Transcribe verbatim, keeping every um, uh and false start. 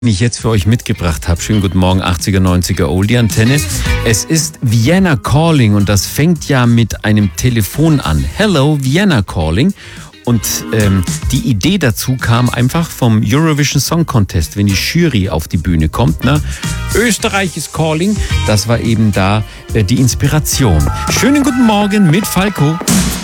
Den ich jetzt für euch mitgebracht habe. Schönen guten Morgen, achtziger, neunziger Oldie-Antenne. Es ist Vienna Calling und das fängt ja mit einem Telefon an. Hello, Vienna Calling. Und ähm, die Idee dazu kam einfach vom Eurovision Song Contest, wenn die Jury auf die Bühne kommt. Ne? Österreich ist Calling, das war eben da äh, die Inspiration. Schönen guten Morgen mit Falco.